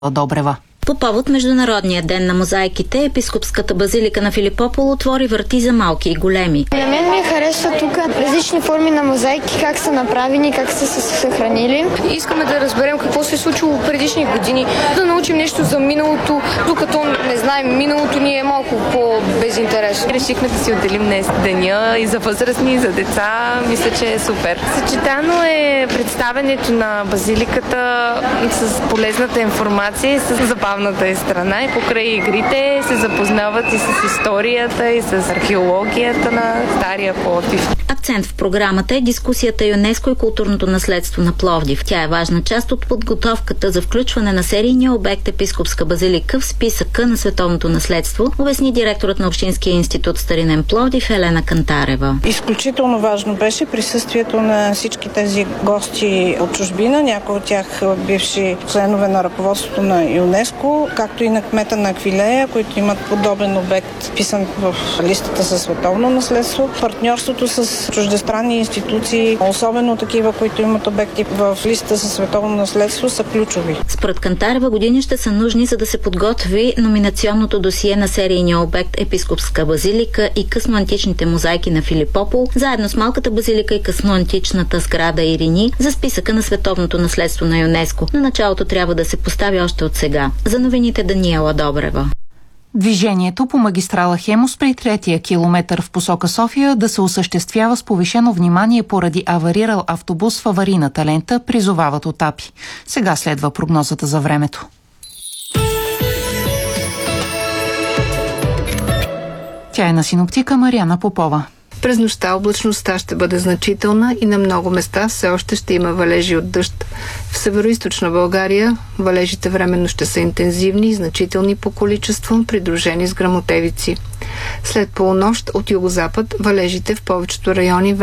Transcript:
Добрева. По повод Международния ден на мозайките, епископската базилика на Филипопол отвори врати за малки и големи. На мен ми харесва тук различни форми на мозайки, как са направени, как са се съхранили. Искаме да разберем какво се е случило в предишни години, да научим нещо за миналото, докато не знаем миналото ни е малко по-безинтересно. Решихме да си отделим днес деня и за възрастни, и за деца. Мисля, че е супер. Съчетано е представянето на базиликата с полезната информация и с забавната страна, и покрай игрите се запознават и с историята, и с археологията на Стария Пловдив. Акцент в програмата е дискусията ЮНЕСКО и културното наследство на Пловдив. Тя е важна част от подготовката за включване на серийния обект Епископска базилика в списъка на световното наследство, обясни директорът на Общинския институт Старинен Пловдив Елена Кантарева. Изключително важно беше присъствието на всички тези гости от чужбина, някои от тях бивши членове на ръководството на ЮНЕСКО, както и на кмета на Аквилея, които имат подобен обект, вписан в листата за световно наследство. Партньорството с чуждестранни институции, особено такива, които имат обекти в листата за световно наследство, са ключови. Според Кантарева, години ще са нужни, за да се подготви номинационното досие на серийния обект Епископска базилика и късноантичните мозайки на Филипопол, заедно с малката базилика и късноантичната сграда Ирини за списъка на световното наследство на ЮНЕСКО. На началото трябва да се постави още от сега. За новините Даниела Добрева. Движението по магистрала Хемус при 3-я километър в посока София да се осъществява с повишено внимание поради аварирал автобус в аварийната лента, призовават от АПИ. Сега следва прогнозата за времето. Тя е на синоптика Мариана Попова. През нощта облачността ще бъде значителна и на много места все още ще има валежи от дъжд. В североизточна България валежите временно ще са интензивни и значителни по количество, придружени с гръмотевици. След полунощ от югозапад валежите в повечето райони